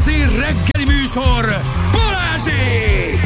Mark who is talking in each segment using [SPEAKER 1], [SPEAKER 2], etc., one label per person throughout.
[SPEAKER 1] igazi reggeli műsor, Balázsék!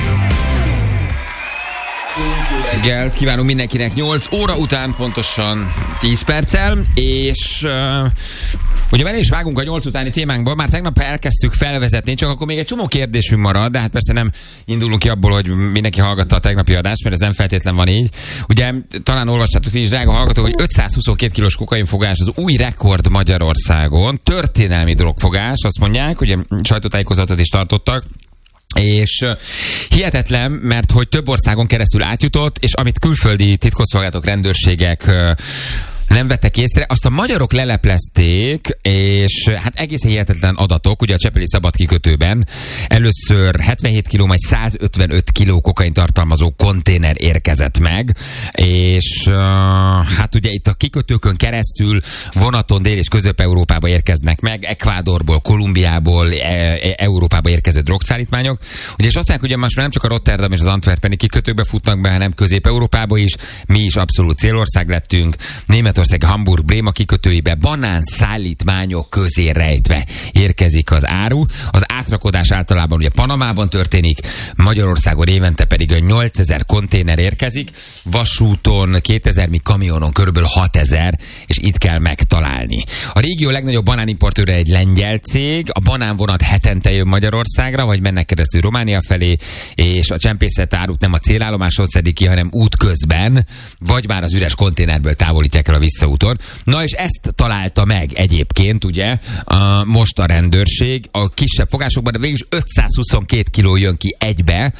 [SPEAKER 2] Reggelt kívánunk mindenkinek 8 óra után pontosan 10 perccel, és ugye bele is vágunk a 8 utáni témánkba, már tegnap elkezdtük felvezetni, csak akkor még egy csomó kérdésünk marad, de hát persze nem indulunk ki abból, hogy mindenki hallgatta a tegnapi adást, mert ez nem feltétlen van így. Ugye talán olvastátok is, drága hallgatók, hogy 522 kilós kokainfogás az új rekord Magyarországon, történelmi drogfogás, azt mondják, ugye sajtótájékozatot is tartottak, és hihetetlen, mert hogy több országon keresztül átjutott, és amit külföldi titkosszolgálatok, rendőrségek nem vettek észre, azt a magyarok leleplezték, és hát egészen hihetetlen adatok, ugye a Csepeli szabad kikötőben először 77 kiló, majd 155 kiló kokain tartalmazó konténer érkezett meg, és hát ugye itt a kikötőkön keresztül vonaton Dél- és Közép-Európába érkeznek meg, Ekvádorból, Kolumbiából, Európába érkező drogszállítmányok. Ugye, és azt mondják, hogy most már nem csak a Rotterdam és az antwerpeni kikötőkbe futnak be, hanem Közép-Európába is. Mi is abszolút célország lettünk. Németország, Hamburg, Bréma kikötőibe banán szállítmányok közé rejtve érkezik az áru. Az átrakodás általában ugye Panamában történik, Magyarországon évente pedig 8000 konténer érkezik, vasúton 2000, míg kamionon körülbelül 6000, és itt kell megtalálni. A régió legnagyobb banánimportőre egy lengyel cég, a banánvonat hetente jön Magyarországra, vagy mennek keresztül Románia felé, és a csempészet árut nem a célállomáson szedik ki, hanem útközben, vagy már az üres konténerből távolítják el a visszaúton. Na és ezt találta meg egyébként, ugye, most a rendőrség a kisebb fogásokban, de végül is 522 kiló jön ki egybe,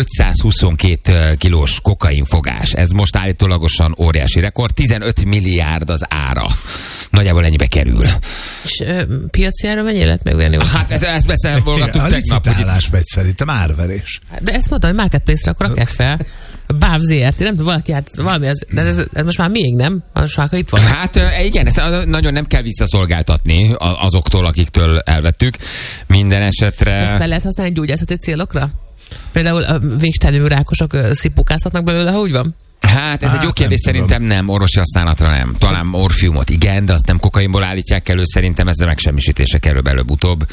[SPEAKER 2] 522 kilós kokainfogás. Ez most állítólagosan óriási rekord, 15 milliárd az ára. Nagyjából ennyibe kerül. És
[SPEAKER 3] piaci ára mennyire lehet megvenni?
[SPEAKER 2] Hát ezt beszélvolgattuk tegnap.
[SPEAKER 4] A licitálás megy szerintem, árverés.
[SPEAKER 3] De ezt mondtam, hogy Marketplace-re akkor rakják fel. BÁV ZRT, nem tudom, valaki, hát valami, ez most már még nem? Most már itt van.
[SPEAKER 2] Hát igen, ezt nagyon nem kell visszaszolgáltatni azoktól, akiktől elvettük. Minden esetre...
[SPEAKER 3] Ezt fel lehet használni gyógyászati célokra? Például a végstadiumú rákosok szipukázhatnak belőle, ha úgy van?
[SPEAKER 2] Hát ez egy jó kérdés, szerintem nem, orvosi használatra nem. Talán morfiumot igen, de azt nem kokainból állítják elő, szerintem ezzel megsemmisítése kerül előbb-utóbb.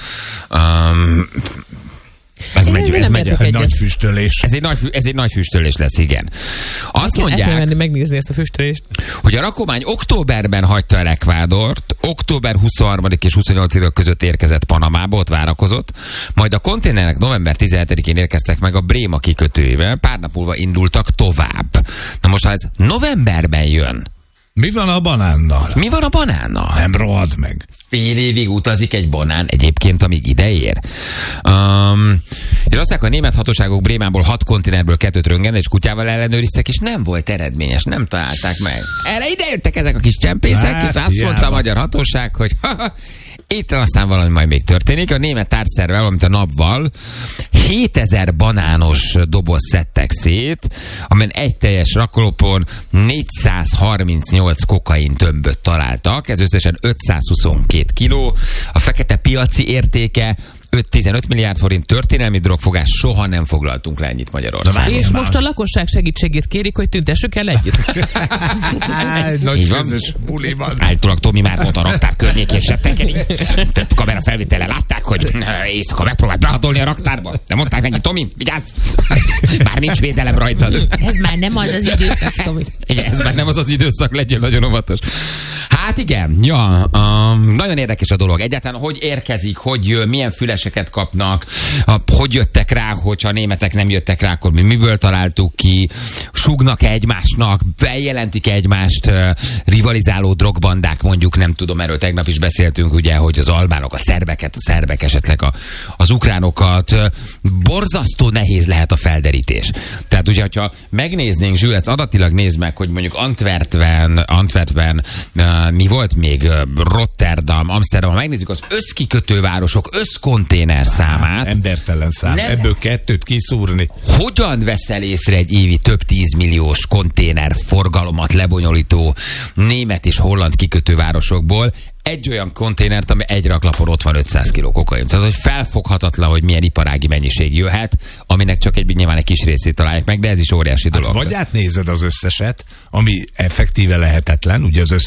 [SPEAKER 2] Ez megy
[SPEAKER 4] egy nagy füstölés.
[SPEAKER 2] Ez egy nagy füstölés lesz, igen. Azt mondják,
[SPEAKER 3] el kell menni megnézni ezt a füstölést,
[SPEAKER 2] hogy a rakomány októberben hagyta el Ekvádort, október 23. és 28. között érkezett Panamába, ott várakozott, majd a konténerek november 17-én érkeztek meg a Bréma kikötőjébe, pár nap múlva indultak tovább. Na most, ha ez novemberben jön,
[SPEAKER 4] mi van a banánnal? Nem rohad meg.
[SPEAKER 2] Fél évig utazik egy banán egyébként, amíg ide ér. És azt mondják, a német hatóságok Brémából 6 konténerből 2 röntgen és kutyával ellenőriztek, és nem volt eredményes, nem találták meg. Erre idejöttek ezek a kis csempészek, hát, és azt mondta a magyar hatóság, hogy itt aztán valami majd még történik. A német társzervel, valamint a NAV-val 7000 banános doboz szedtek szét, amelyen egy teljes rakolópon 438 kokain tömböt találtak, ez összesen 522 kiló. A fekete piaci értéke 15 milliárd forint, történelmi drogfogás, soha nem foglaltunk le ennyit Magyarországon.
[SPEAKER 3] És most a lakosság segítségét kérik, hogy tüntessük el együtt.
[SPEAKER 4] Nagy közös buli van.
[SPEAKER 2] Állítólag Tomi már mondta a raktár környékén septenkeni. Több kamera felvétele látták, hogy éjszaka megpróbált behatolni a raktárba. De mondták neki, Tomi, vigyázz! Bár nincs védelem rajtad.
[SPEAKER 3] Ez már nem az az időszak, Tomi.
[SPEAKER 2] Igen, ez már nem az az időszak, legyél nagyon óvatos. Hát igen, ja, nagyon érdekes a dolog. Egyáltalán hogy érkezik, hogy jön, milyen füleseket kapnak, hogy jöttek rá, hogyha a németek nem jöttek rá, akkor mi miből találtuk ki, súgnak egymásnak, bejelentik egymást, rivalizáló drogbandák, mondjuk, nem tudom, erről tegnap is beszéltünk, ugye, hogy az albánok, a szerbek esetleg az ukránokat, borzasztó nehéz lehet a felderítés. Tehát ugye, hogyha megnéznénk, Zsül, ezt adatilag nézd meg, hogy mondjuk Antwerpen, mi volt még, Rotterdam, Amsterdam, ha megnézzük az összkikötővárosok összkonténer számát.
[SPEAKER 4] Embertelen szám, ebből 2 kiszúrni.
[SPEAKER 2] Hogyan veszel észre egy évi több 10 milliós konténer forgalomat lebonyolító német és holland kikötővárosokból egy olyan konténert, ami egy raklapon ott van 500 kg kokain. Tehát, hogy felfoghatatlan, hogy milyen iparági mennyiség jöhet, aminek csak nyilván egy kis részét találják meg, de ez is óriási dolog.
[SPEAKER 4] Hát vagy átnézed az összeset, ami effektíve lehetetlen, ugye az összes konténert, vagy ilyen véletlenszerűen azt mondod, hogy ez az.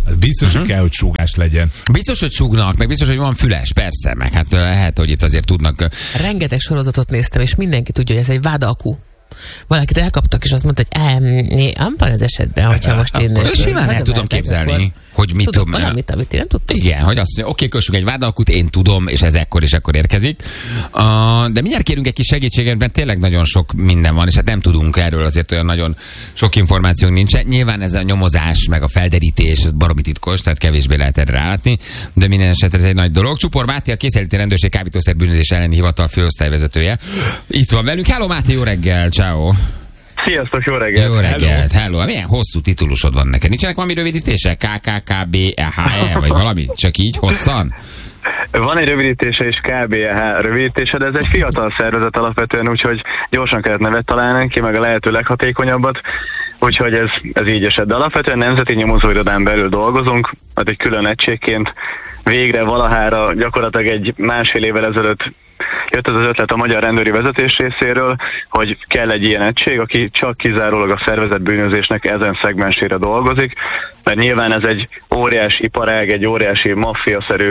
[SPEAKER 4] Biztos, hogy kell, hogy súgás legyen.
[SPEAKER 2] Biztos, hogy súgnak, meg biztos, hogy van füles, persze, meg hát lehet, hogy itt azért tudnak...
[SPEAKER 3] Rengeteg sorozatot néztem, és mindenki tudja, hogy ez egy vádalkú. Valakit elkaptak, és azt mondta, hogy abban az esetben, hogyha most én...
[SPEAKER 2] Simán el tudom képzelni, hogy mit tudom...
[SPEAKER 3] Valamit, amit én nem tudtam.
[SPEAKER 2] Igen, hogy azt mondja, oké, kössünk egy vádalkut, én tudom, és ez ekkor és akkor érkezik. De mindjárt kérünk egy kis segítséget, mert tényleg nagyon sok minden van, és hát nem tudunk erről, azért olyan nagyon sok információnk nincsen. Nyilván ez a nyomozás, meg a felderítés, ez baromi titkos, tehát kevésbé lehet erre rálátni, de minden esetre ez egy nagy dolog. Csupor Máté, a Készenléti Rendőrség kábítószer bűnözés elleni hivatal főosztályvezetője. Itt van velünk. Hello Máté, jó reggel, ciao.
[SPEAKER 5] Sziasztok, jó reggelt!
[SPEAKER 2] Jó reggelt, hello. Milyen hosszú titulusod van neked? Nincsenek valami rövidítése? KKKBHE, vagy valami? Csak így hosszan?
[SPEAKER 5] Van egy rövidítése és KBH rövidítése, de ez egy fiatal szervezet alapvetően, úgyhogy gyorsan kellett nevet találni ki, meg a lehető leghatékonyabbat, úgyhogy ez így esett. De alapvetően nemzeti nyomozóirodán belül dolgozunk, hát egy külön egységként. Végre valahára gyakorlatilag egy másfél évvel ezelőtt jött ez az ötlet a magyar rendőri vezetés részéről, hogy kell egy ilyen egység, aki csak kizárólag a szervezett bűnözésnek ezen szegmensére dolgozik, mert nyilván ez egy óriási iparág, egy óriási maffia-szerű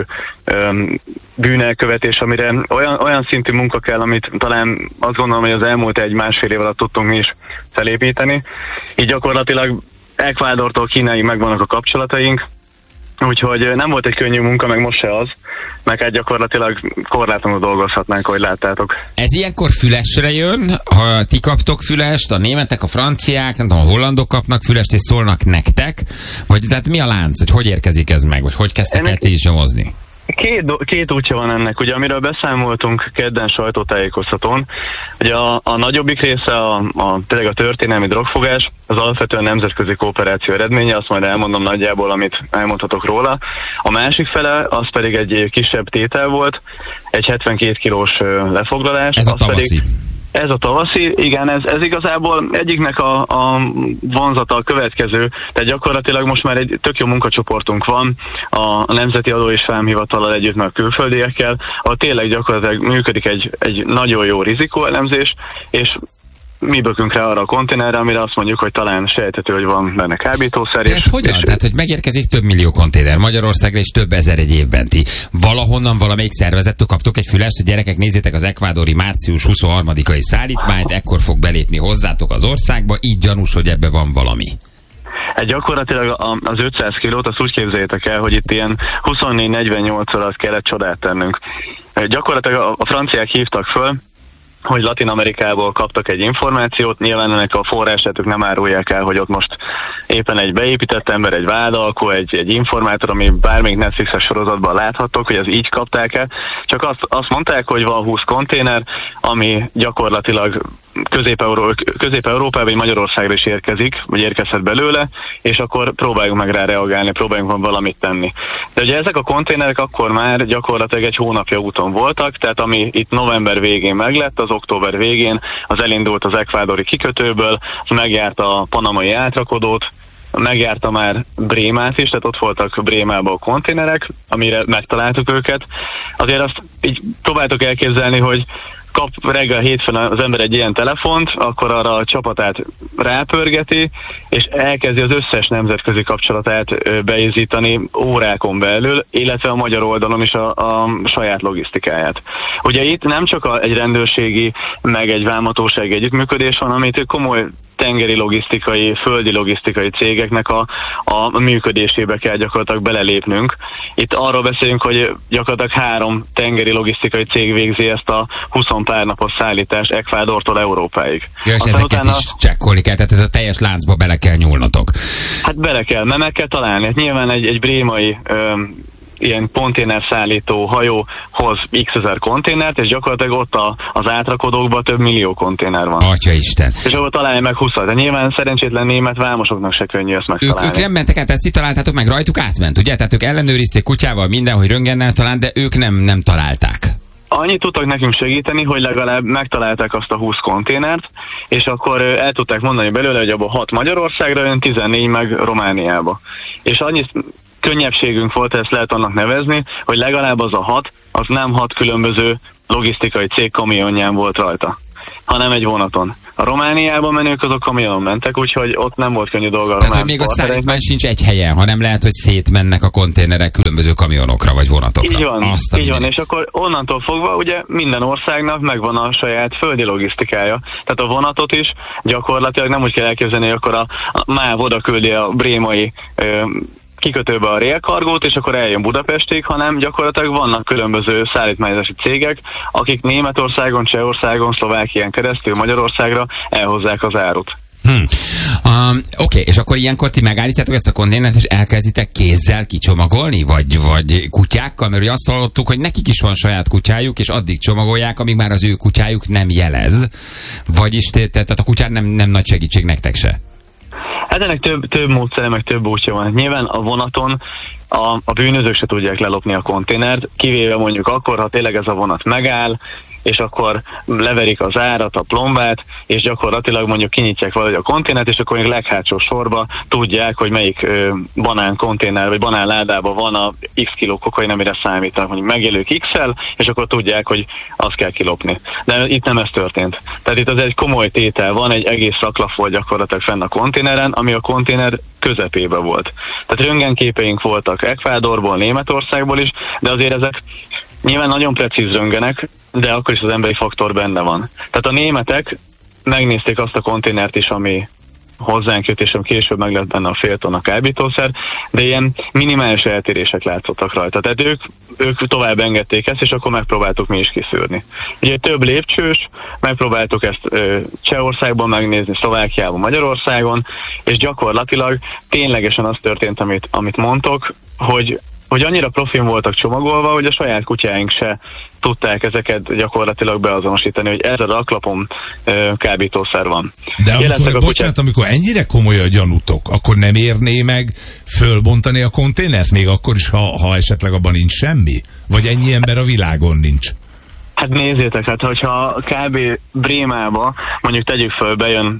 [SPEAKER 5] bűnelkövetés, amire olyan szintű munka kell, amit talán azt gondolom, hogy az elmúlt egy-másfél év alatt tudtunk mi is felépíteni. Így gyakorlatilag Ekvádortól Kínáig megvannak a kapcsolataink, úgyhogy nem volt egy könnyű munka, meg most se az, meg hát gyakorlatilag korlátlanul dolgozhatnánk, ahogy láttátok.
[SPEAKER 2] Ez ilyenkor fülesre jön, ha ti kaptok fülest, a németek, a franciák, nem tudom, a hollandok kapnak fülest és szólnak nektek, vagy tehát mi a lánc, hogy érkezik ez meg, vagy hogy kezdtek el ti is nyomozni?
[SPEAKER 5] Két útja van ennek, ugye amiről beszámoltunk kedden sajtótájékoztatón, ugye a nagyobbik része tényleg a történelmi drogfogás, az alapvetően nemzetközi kooperáció eredménye, azt majd elmondom nagyjából, amit elmondhatok róla. A másik fele, az pedig egy kisebb tétel volt, egy 72 kilós lefoglalás.
[SPEAKER 2] Ez a tavaszi.
[SPEAKER 5] Ez a tavaszi, igen, ez igazából egyiknek a vonzata a következő, tehát gyakorlatilag most már egy tök jó munkacsoportunk van a Nemzeti Adó és Vámhivatallal együtt, meg a külföldiekkel, ahol tényleg gyakorlatilag működik egy nagyon jó rizikóelemzés, és mi bökünk rá arra a konténerre, amire azt mondjuk, hogy talán sejthető, hogy van benne kábítószer.
[SPEAKER 2] De ez hogyan? Tehát, hogy megérkezik több millió konténer Magyarországra, és több ezer egy évben ti. Valahonnan valamelyik szervezettől kaptok egy fülest, hogy gyerekek, nézzétek az ekvádori március 23-ai szállítmányt, ekkor fog belépni hozzátok az országba, így gyanús, hogy ebbe van valami.
[SPEAKER 5] Gyakorlatilag az 500 kilót, azt úgy képzeljétek el, hogy itt ilyen 24-48 órát kellett csodát tennünk. Gyakorlatilag a franciák hívtak föl, hogy Latin-Amerikából kaptak egy információt, nyilván ennek a forrását ők nem árulják el, hogy ott most éppen egy beépített ember, egy vádalkó, egy informátor, ami bármelyik Netflixes sorozatban láthattok, hogy ez így kapták-e, csak azt mondták, hogy van 20 konténer, ami gyakorlatilag Közép-Európába, vagy Magyarországra is érkezik, vagy érkezhet belőle, és akkor próbáljunk meg rá reagálni, próbáljunk valamit tenni. De ugye ezek a konténerek akkor már gyakorlatilag egy hónapja úton voltak, tehát ami itt november végén meglett, az október végén az elindult az ekvádori kikötőből, az megjárta a panamai átrakodót, megjárta már Brémát is, tehát ott voltak Brémában a konténerek, amire megtaláltuk őket. Azért azt így próbáltuk elképzelni, hogy kap reggel hétfőn az ember egy ilyen telefont, akkor arra a csapatát rápörgeti, és elkezdi az összes nemzetközi kapcsolatát beizítani órákon belül, illetve a magyar oldalon is a saját logisztikáját. Ugye itt nem csak egy rendőrségi, meg egy vámhatósági együttműködés van, amit komoly tengeri logisztikai, földi logisztikai cégeknek a működésébe kell gyakorlatilag belelépnünk. Itt arról beszélünk, hogy gyakorlatilag 3 tengeri logisztikai cég végzi ezt a 20 pár napos szállítást Ekvádortól Európáig.
[SPEAKER 2] Ja, és ezeket utána is csekkolni kell, tehát ez a teljes láncba bele kell nyúlnotok. Hát
[SPEAKER 5] bele kell, mert meg kell találni. Hát nyilván egy brémai ilyen konténerszállító hajó hoz x ezer konténert, és gyakorlatilag ott az átrakodókban több millió konténer van.
[SPEAKER 2] Atyaisten.
[SPEAKER 5] És ahol találja meg 20-at. De nyilván szerencsétlen német vámosoknak se könnyű ezt megtalálni.
[SPEAKER 2] Ők nem mentek át, ezt ti találtátok meg, rajtuk átment, ugye? Tehát ők ellenőrizték kutyával minden, hogy röntgennel talán, de ők nem találták.
[SPEAKER 5] Annyit tudtak nekünk segíteni, hogy legalább megtalálták azt a 20 konténert, és akkor el tudták mondani belőle, hogy abban 6 Magyarországra jön, 14 meg Romániába. És annyit könnyebbségünk volt, ezt lehet annak nevezni, hogy legalább az a 6, az nem 6 különböző logisztikai cég kamionján volt rajta. hanem egy vonaton. A Romániában menők azok kamionon mentek, úgyhogy ott nem volt könnyű dolga.
[SPEAKER 2] Tehát, hogy még a szállítmány sincs egy helyen, hanem lehet, hogy szétmennek a konténerek különböző kamionokra vagy vonatokra.
[SPEAKER 5] Így van, és akkor onnantól fogva ugye minden országnak megvan a saját földi logisztikája. Tehát a vonatot is gyakorlatilag nem úgy kell elképzelni, hogy akkor a MÁV oda küldi a brémai kikötőbe a railkargót, és akkor eljön Budapestig, hanem gyakorlatilag vannak különböző szállítmányozási cégek, akik Németországon, Csehországon, Szlovákián keresztül Magyarországra elhozzák az árut.
[SPEAKER 2] Oké, és akkor ilyenkor ti megállítjátok ezt a konténert, és elkezditek kézzel kicsomagolni? Vagy kutyákkal? Mert ugye azt hallottuk, hogy nekik is van saját kutyájuk, és addig csomagolják, amíg már az ő kutyájuk nem jelez. Vagyis tehát a kutyán nem nagy segítség nektek se.
[SPEAKER 5] Hát ennek több módszere, meg több útja van. Nyilván a vonaton a bűnözők se tudják lelopni a konténert, kivéve mondjuk akkor, ha tényleg ez a vonat megáll, és akkor leverik az árat, a plombát, és gyakorlatilag mondjuk kinyitják valahogy a konténert, és akkor még leghátsó sorba tudják, hogy melyik banán konténer, vagy banán ládában van a x kiló kokain, amire számítanak, mondjuk megjelölik X-el, és akkor tudják, hogy azt kell kilopni. De itt nem ez történt. Tehát itt az egy komoly tétel van, egy egész szaklap volt gyakorlatilag fenn a konténeren, ami a konténer közepébe volt. Tehát röntgenképeink voltak Ecuadorból, Németországból is, de azért ezek nyilván nagyon precíz röntgenek, de akkor is az emberi faktor benne van. Tehát a németek megnézték azt a konténert is, ami hozzánk jött, és később meg lett benne a fél tonna kábítószer, de ilyen minimális eltérések látszottak rajta. Tehát ők tovább engedték ezt, és akkor megpróbáltuk mi is kiszűrni. Ugye több lépcsős, megpróbáltuk ezt Csehországban megnézni, Szlovákiában, Magyarországon, és gyakorlatilag ténylegesen az történt, amit mondtok, hogy annyira profin voltak csomagolva, hogy a saját kutyáink se tudták ezeket gyakorlatilag beazonosítani, hogy erre a raklapon kábítószer van.
[SPEAKER 4] De amikor ennyire komoly a gyanútok, akkor nem érné meg fölbontani a konténert, még akkor is, ha esetleg abban nincs semmi? Vagy ennyi ember a világon nincs?
[SPEAKER 5] Hát nézzétek, hogyha kb. Brémába mondjuk tegyük föl, bejön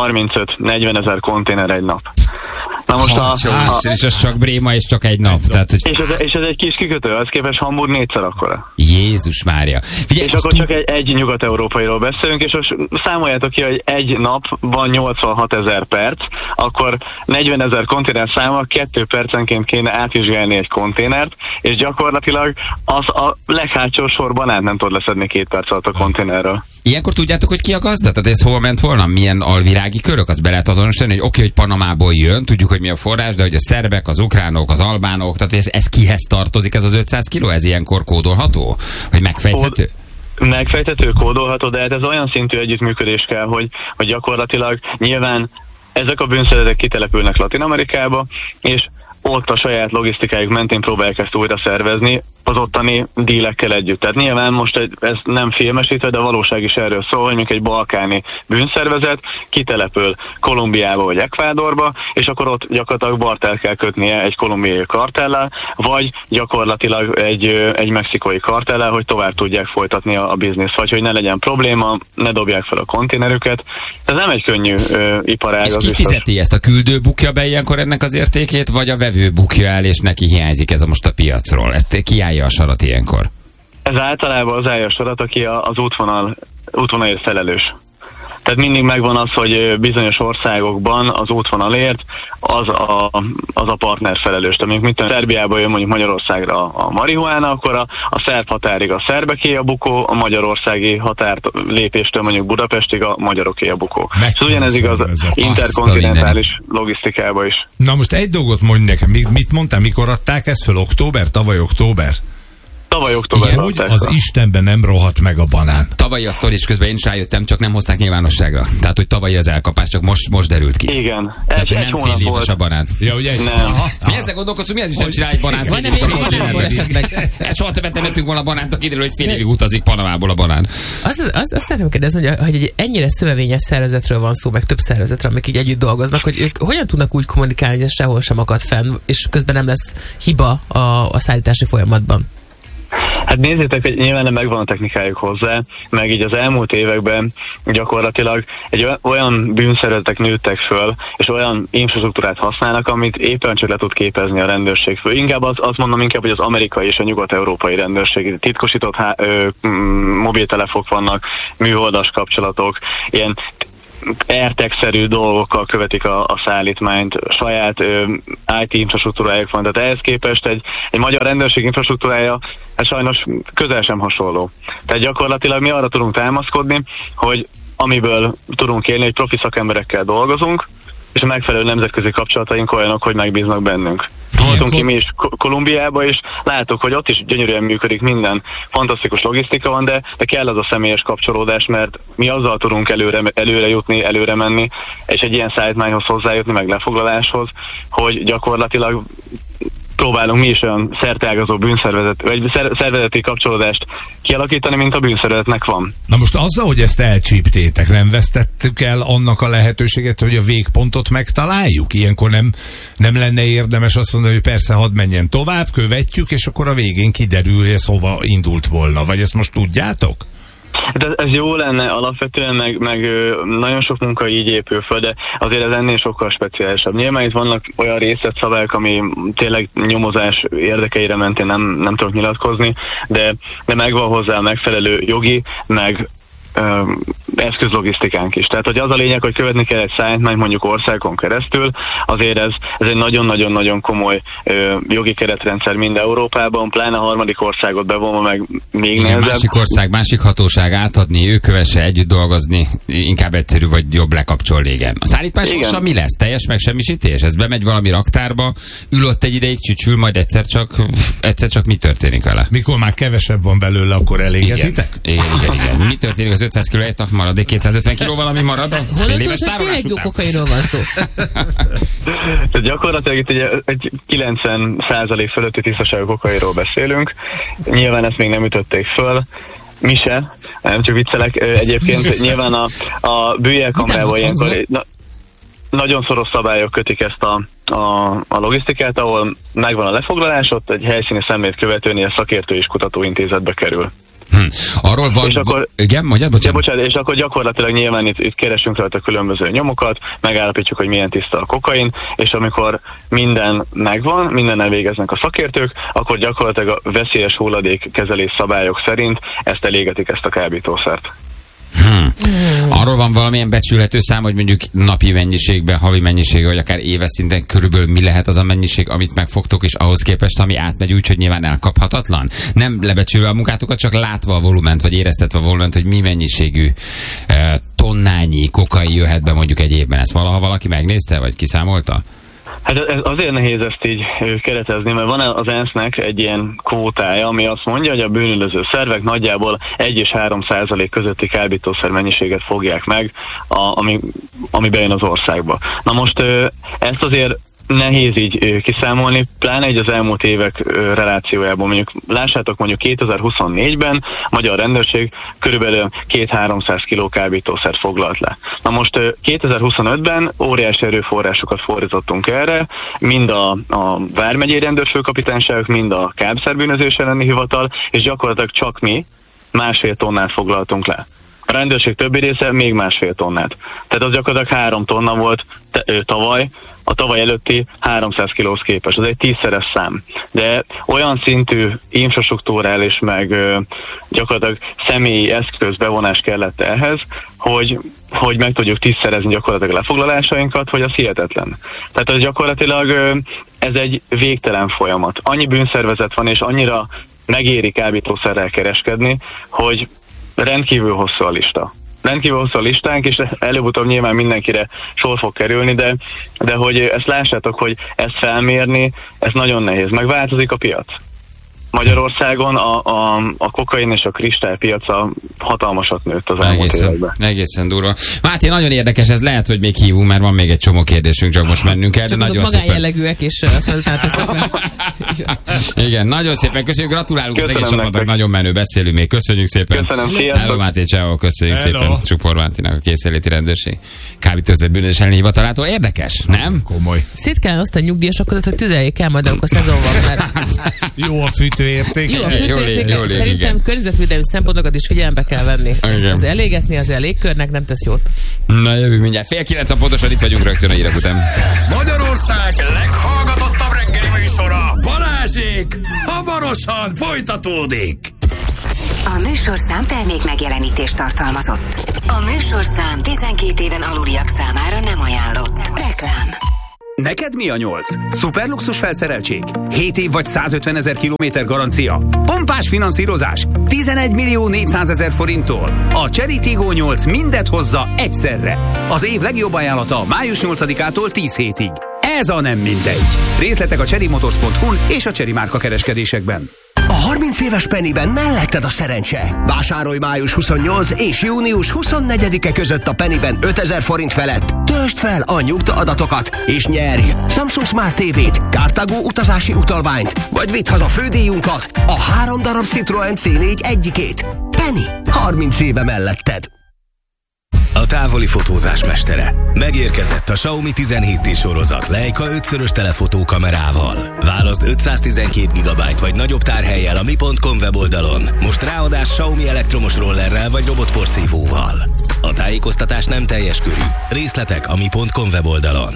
[SPEAKER 5] 35-40 ezer konténer egy nap. Na most
[SPEAKER 2] és az csak Bréma, és csak egy nap. Tehát, hogy...
[SPEAKER 5] és ez egy kis kikötő, az képest Hamburg 4-szer akkora.
[SPEAKER 2] Jézus Mária. Figyelj,
[SPEAKER 5] és akkor csak egy nyugat-európairól beszélünk, és most számoljátok ki, hogy egy nap van 86 ezer perc, akkor 40 ezer konténer száma 2 percenként kéne átvizsgálni egy konténert, és gyakorlatilag az a leghátsó sorban át nem tud leszedni 2 perc alatt a konténerről.
[SPEAKER 2] Ilyenkor tudjátok, hogy ki a gazda? Tehát ez hol ment volna? Milyen alvilági körök? Azt be lehet azonosítani, hogy oké, hogy Panamából jön, tudjuk, hogy mi a forrás, de hogy a szerbek, az ukránok, az albánok, tehát ez kihez tartozik, ez az 500 kiló? Ez ilyenkor kódolható? Vagy megfejthető?
[SPEAKER 5] Megfejthető, kódolható, de hát ez olyan szintű együttműködés kell, hogy gyakorlatilag nyilván ezek a bűnszervezetek kitelepülnek Latin-Amerikába, és ott a saját logisztikájuk mentén próbálják ezt újra szervezni az ottani dílekkel együtt. Tehát nyilván most ez nem filmesítve, de a valóság is erről szól, hogy mondjuk egy balkáni bűnszervezet kitelepül Kolumbiába vagy Ecuadorba, és akkor ott gyakorlatilag bartert kell kötnie egy kolumbiai kartellel, vagy gyakorlatilag egy mexikói kartellel, hogy tovább tudják folytatni a bizniszt, vagy hogy ne legyen probléma, ne dobják fel a konténerüket. Ez nem egy könnyű iparág.
[SPEAKER 2] És ki fizeti ezt? A küldő bukja be ilyenkor ennek az értékét, vagy a vevő bukja el, és neki hiányzik ez most a piacról? Ezt ki állja a sarat ilyenkor?
[SPEAKER 5] Ez általában az állja a sarat, aki az útvonalért felelős. Tehát mindig megvan az, hogy bizonyos országokban az útvonalért az a partner felelős. Tehát mint Szerbiából jön mondjuk Magyarországra a marihuána, akkor a szerb határig a szerbeké a bukó, a magyarországi határt lépéstől mondjuk Budapestig a magyaroké a bukó. Szóval ugyanez igaz interkontinentális logisztikába is.
[SPEAKER 4] Na most egy dolgot mondj nekem, mit mondtál, mikor adták ezt föl? Tavaly október?
[SPEAKER 5] Tavaly októberben.
[SPEAKER 4] Hogy az Istenben nem rohadt meg a banán.
[SPEAKER 2] Tavalyi a sztoris közben én is rájöttem, csak nem hozták nyilvánosságra. Tehát, hogy tavalyi az elkapás, csak most derült ki.
[SPEAKER 5] Igen.
[SPEAKER 2] Tehát, egy nem fél éves a banán.
[SPEAKER 4] Ja, ugye?
[SPEAKER 5] Nem.
[SPEAKER 2] Mi ezzel gondolkodszunk, mi az Isten csinál egy banánt?
[SPEAKER 3] Vagy nem érjük esetleg.
[SPEAKER 2] Soha többet nem ettünk volna banánt, kiderül, hogy fél évig utazik Panamából a banán.
[SPEAKER 3] Azt szeretném kérdezni, hogy egy ennyire szövevényes szervezetről van szó, meg több szervezetről, amik így együtt dolgoznak, hogy ők hogyan tudnak úgy kommunikálni, hogy ez sehol sem akad fenn, és közben nem lesz hiba a szállítási folyamatban?
[SPEAKER 5] Hát nézzétek, hogy nyilván megvan a technikájuk hozzá, meg így az elmúlt években gyakorlatilag olyan bűnszervezetek nőttek föl, és olyan infrastruktúrát használnak, amit éppen csak le tud képezni a rendőrség föl. Inkább azt mondom inkább, hogy az amerikai és a nyugat-európai rendőrség. Titkosított mobiltelefok vannak, műholdas kapcsolatok, ilyen AirTag-szerű dolgokkal követik a szállítmányt, saját IT infrastruktúrájuk van, tehát ehhez képest egy magyar rendőrség infrastruktúrája hát sajnos közel sem hasonló. Tehát gyakorlatilag mi arra tudunk támaszkodni, hogy amiből tudunk élni, hogy profi szakemberekkel dolgozunk, és a megfelelő nemzetközi kapcsolataink olyanok, hogy megbíznak bennünk. Voltunk ki mi is Kolumbiába, és látok, hogy ott is gyönyörűen működik minden. Fantasztikus logisztika van, de kell az a személyes kapcsolódás, mert mi azzal tudunk előre jutni, előre menni, és egy ilyen szállítmányhoz hozzájutni, meg lefoglaláshoz, hogy gyakorlatilag próbálunk mi is olyan szerteágazó vagy szervezeti kapcsolódást kialakítani, mint a bűnszervezetnek van.
[SPEAKER 4] Na most azzal, hogy ezt elcsíptétek, nem vesztettük el annak a lehetőséget, hogy a végpontot megtaláljuk? Ilyenkor nem lenne érdemes azt mondani, hogy persze, hadd menjen tovább, követjük, és akkor a végén kiderül, hogy ez hova indult volna. Vagy ezt most tudjátok?
[SPEAKER 5] Hát ez jó lenne alapvetően, meg nagyon sok munka így épül föl, de azért ez ennél sokkal speciálisabb. Nyilván itt vannak olyan részletszabályok, ami tényleg nyomozás érdekeire mentén nem tudok nyilatkozni, de megvan hozzá a megfelelő jogi, meg eszközlogisztikánk is. Tehát, hogy az a lényeg, hogy követni kell egy szállítmányt mondjuk országon keresztül, azért ez egy nagyon-nagyon-nagyon komoly jogi keretrendszer mind Európában, pláne a harmadik országot bevonva meg még nehezebb.
[SPEAKER 2] Másik ország, másik hatóság átadni, ő kövesse együtt dolgozni, inkább egyszerű vagy jobb lekapcsol régen. A szállítmány sorsa mi lesz? Teljes megsemmisítés? Ez bemegy valami raktárba, ül ott egy ideig, csücsül, majd egyszer csak mi történik vele?
[SPEAKER 4] Mikor már kevesebb van belőle, akkor elégetitek?
[SPEAKER 2] Igen. Mi történik az 500 kg helyett, maradék 250 kg valami marad a fél éves tárolás után?
[SPEAKER 3] Kokairól van szó.
[SPEAKER 5] Tehát gyakorlatilag itt egy 90% fölötti tisztaságú kokairól beszélünk. Nyilván ezt még nem ütötték föl. Mi se, nem csak viccelek. Egyébként nyilván a bűjjelkamrával ilyenkor nagyon szoros szabályok kötik ezt a logisztikát, ahol megvan a lefoglalás, ott egy helyszíni szemlét követőnél a szakértő és kutatóintézetbe kerül.
[SPEAKER 2] Arról van...
[SPEAKER 5] És akkor,
[SPEAKER 2] igen,
[SPEAKER 5] bocsánat, és akkor gyakorlatilag nyilván itt keresünk rajta különböző nyomokat, megállapítjuk, hogy milyen tiszta a kokain, és amikor minden megvan, mindennel végeznek a szakértők, akkor gyakorlatilag a veszélyes hulladékkezelés szabályok szerint ezt elégetik, ezt a kábítószert.
[SPEAKER 2] Arról van valamilyen becsülhető szám, hogy mondjuk napi mennyiségben, havi mennyiségben, vagy akár éves szinten körülbelül mi lehet az a mennyiség, amit megfogtok, és ahhoz képest, ami átmegy úgy, hogy nyilván elkaphatatlan? Nem lebecsülve a munkátokat, csak látva a volument, vagy éreztetve a volument, hogy mi mennyiségű tonnányi kokain jöhet be mondjuk egy évben. Ezt valaha valaki megnézte, vagy kiszámolta?
[SPEAKER 5] Hát azért nehéz ezt így keretezni, mert van az ENSZ-nek egy ilyen kvótája, ami azt mondja, hogy a bűnüldöző szervek nagyjából 1 és 3% közötti kábítószer mennyiséget fogják meg, ami bejön az országba. Na most ezt azért nehéz így kiszámolni, pláne egy az elmúlt évek relációjában. Lássátok, mondjuk 2024-ben a magyar rendőrség körülbelül 200-300 kiló kábítószert foglalt le. Na most 2025-ben óriási erőforrásokat fordítottunk erre, mind a vármegyei rendőrfőkapitányságok, mind a kábítószerbűnözés elleni hivatal, és gyakorlatilag csak mi 1,5 tonnát foglaltunk le. A rendőrség többi része még 1,5 tonnát. Tehát az gyakorlatilag 3 tonna volt tavaly, a tavaly előtti 300 kilóhoz képest. Ez egy 10-szeres szám. De olyan szintű infrastruktúrális, meg gyakorlatilag személyi eszköz bevonás kellett ehhez, hogy meg tudjuk 10-szerezni gyakorlatilag a lefoglalásainkat, hogy az hihetetlen. Tehát ez gyakorlatilag ez egy végtelen folyamat. Annyi bűnszervezet van, és annyira megéri kábítószerrel kereskedni, hogy rendkívül hosszú a lista. Rendkívül hosszú a listánk, és előbb-utóbb nyilván mindenkire sor fog kerülni, de hogy ezt lássátok, hogy ezt felmérni, ez nagyon nehéz. Megváltozik a piac. Magyarországon a kokain és a kristálypiaca hatalmasat nőtt az elmúlt években.
[SPEAKER 2] Egészen durva. Máté, nagyon érdekes, ez lehet, hogy még hívunk, mert van még egy csomó kérdésünk, csak most mennünk kell, de nagyon szépen.
[SPEAKER 3] Magánjellegűek is
[SPEAKER 2] Igen, nagyon szépen köszönjük, gratulálunk az egész csapatnak, nagyon menő, beszélünk még, köszönjük szépen.
[SPEAKER 5] Köszönöm, sziasztok.
[SPEAKER 2] Hello, Máté, ciao, köszönjük szépen. Csupor Máténak, a Készenléti Rendőrség kábítószer bűnözés elleni hivatalától. Érdekes, nem?
[SPEAKER 4] Komoly.
[SPEAKER 3] Szét kell azt a nyugdíjasok között, hogy tüzeljék el, majd amikor szezon van, mert
[SPEAKER 4] jó a fűtés. fűtőérték.
[SPEAKER 3] Jó, a
[SPEAKER 2] Jól
[SPEAKER 3] fűtőértékek
[SPEAKER 2] ér,
[SPEAKER 3] szerintem
[SPEAKER 2] igen.
[SPEAKER 3] környezetvédelmi szempontokat is figyelembe kell venni.
[SPEAKER 2] Igen.
[SPEAKER 3] Az elégetni az légkörnek nem tesz jót.
[SPEAKER 2] Na jövő mindjárt. 8:30 pontosan itt vagyunk rögtön a hírek után.
[SPEAKER 1] Magyarország leghallgatottabb reggeli műsora, Balázsék, hamarosan folytatódik.
[SPEAKER 6] A műsorszám termék megjelenítést tartalmazott. A műsorszám 12 éven aluliak számára nem ajánlott. Reklám.
[SPEAKER 7] Neked mi a 8? Szuperluxus felszereltség? 7 év vagy 150 000 kilométer garancia? Pompás finanszírozás? 11 400 000 forinttól? A Chery Tiggo 8 mindet hozza egyszerre. Az év legjobb ajánlata május 8-ától 10 hétig. Ez a nem mindegy. Részletek a cherrymotors.hu-n és a Chery márka kereskedésekben.
[SPEAKER 8] A 30 éves Pennyben melletted a szerencse. Vásárolj május 28 és június 24-e között a Pennyben 5000 forint felett. Töltsd fel a nyugta adatokat és nyerj Samsung Smart TV-t, Cartago utazási utalványt, vagy vidd haza fődíjunkat, a 3 darab Citroen C4 egyikét. Penny, 30 éve melletted.
[SPEAKER 9] A távoli fotózás mestere. Megérkezett a Xiaomi 17T sorozat Leica 5-szörös telefotókamerával. Válaszd 512 GB vagy nagyobb tárhellyel a mi.com weboldalon. Most ráadás Xiaomi elektromos rollerrel vagy robotporszívóval. A tájékoztatás nem teljes körű. Részletek a mi.com weboldalon.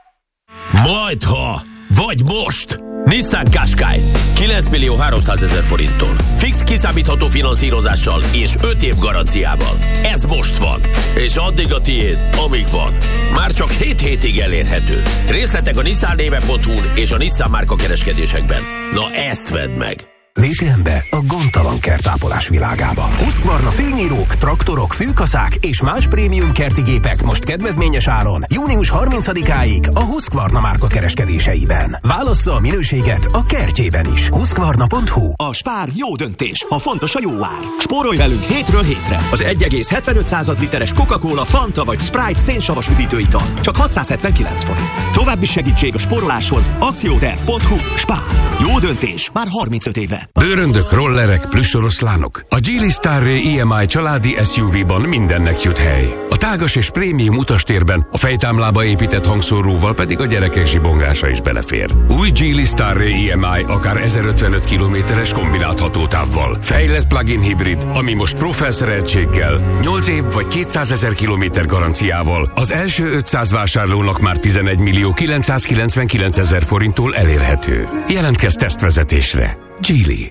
[SPEAKER 10] Majdha, vagy most! Nissan Qashqai 9 300 000 forinttól. Fix kiszámítható finanszírozással és 5 év garanciával. Ez most van. És addig a tiéd, amíg van. Már csak 7 hétig elérhető. Részletek a nissannéve.hu-n és a Nissan márka kereskedésekben. Na ezt vedd meg!
[SPEAKER 8] Lépjen be a gondtalan kertápolás világába. Husqvarna fényírók, traktorok, fűkaszák és más prémium kerti gépek most kedvezményes áron június 30-áig a Husqvarna márka kereskedéseiben. Válassza a minőséget a kertjében is. Husqvarna.hu.
[SPEAKER 11] A Spár jó döntés, ha fontos a jó ár. Spórolj velünk hétről hétre. Az 1,75 literes Coca-Cola, Fanta vagy Sprite szénsavas üdítőital csak 679 forint. További segítség a spóroláshoz akcióterv.hu. Spár. Jó döntés már 35 éve.
[SPEAKER 12] Bőröndök, rollerek, plüssoroszlánok. A Geely Starray EMI családi SUV-ban mindennek jut hely. A tágas és prémium utastérben a fejtámlába épített hangszóróval pedig a gyerekek zsibongása is belefér. Új Geely Starray EMI akár 1055 kilométeres kombinált hatótávval. Fejlett plug-in hibrid, ami most Pro felszereltséggel, 8 év vagy 200 000 kilométer garanciával az első 500 vásárlónak már 11 999 000 forinttól elérhető. Jelentkezz tesztvezetésre. Geely.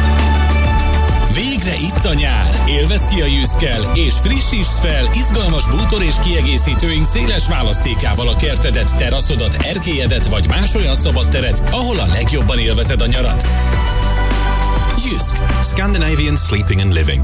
[SPEAKER 1] Végre itt a nyár! Élvezd ki a Jyskkel, és frissítsd fel izgalmas bútor és kiegészítőink széles választékával a kertedet, teraszodat, erkélyedet vagy más olyan szabad teret, ahol a legjobban élvezed a nyarat. Jysk. Scandinavian Sleeping and Living.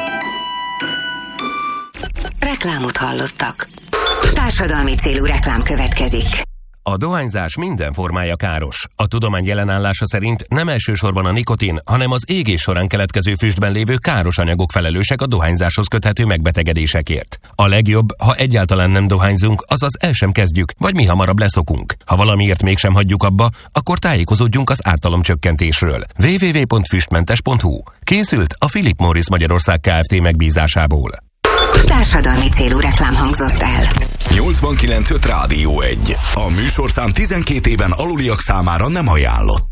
[SPEAKER 6] Reklámot hallottak. Társadalmi célú reklám következik.
[SPEAKER 10] A dohányzás minden formája káros. A tudomány jelenállása szerint nem elsősorban a nikotin, hanem az égés során keletkező füstben lévő káros anyagok felelősek a dohányzáshoz köthető megbetegedésekért. A legjobb, ha egyáltalán nem dohányzunk, azaz el sem kezdjük, vagy mi hamarabb leszokunk. Ha valamiért mégsem hagyjuk abba, akkor tájékozódjunk az ártalomcsökkentésről. www.füstmentes.hu. Készült a Philip Morris Magyarország Kft. Megbízásából.
[SPEAKER 6] Társadalmi célú reklám hangzott el.
[SPEAKER 9] 89.5 Rádió 1. A műsorszám 12 éven aluliak számára nem ajánlott.